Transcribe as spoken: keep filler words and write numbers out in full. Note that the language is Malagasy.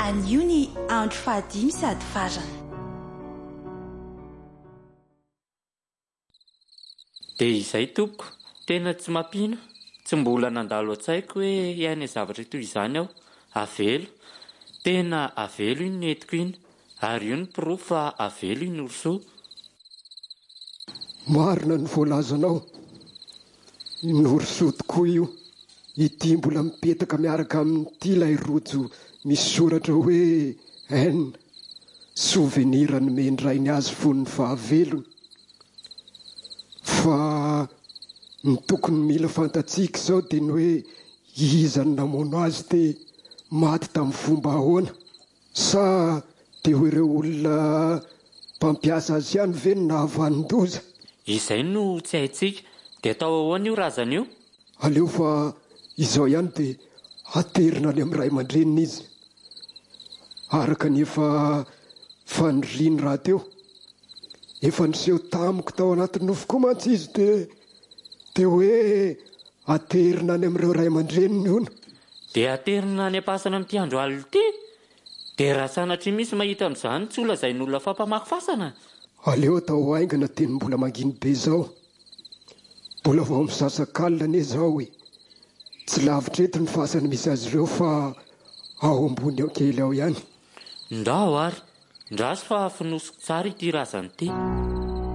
anio ny andro fahadimy sady farana. Dia izay tompoko, tena tsy mampino, tsy mbola nandalo an-tsaiko hoe hiaina zavatra toy izany aho. Avelo, tena avelo iny netiko iny, ary io ny pirofo fa avelo iny Orso. Marina ny voalazanao, ny Orso tokoa io. Ity mbola mipetaka miaraka amin'ity ilay rojo misy soratra hoe N, souvenir ny mendrainy azy fon'ny fahavelony. Fa ny tokony mila fantatsiaka izao dia ny hoe iza ny namono azy dia maty tamin'ny fomba ahoana, sa dia ho ireo olona mpampiasa azy ihany ve ny nahavanin-doza. Izay no tsy haintsika, dia atao ahoana io razana io? Aleo fa izao ihany dia aterina any amin'ny ray aman-dreniny izy. Araka ny efa faniriany raha teo, efa niseho tamiko tao anatin'ny nofo koa mantsy izy dia dia hoe aterina any amin'ireo ray aman-dreniny hono. Dia aterina any am-pasana amin'ity andro alina ity? Dia raha sanatria misy mahita amin'izany tsy olazain'olona fampamaky fasana. Aleo atao haingana teny mbola manginy be izao. Mbola vao misasa-kalina anie izao hoe tsy lavitra eto ny fasana misy azy ireo fa ao ambony ao kely ao ihany. Ndao ary, ndraso fa finosoko tsara ity razana ity.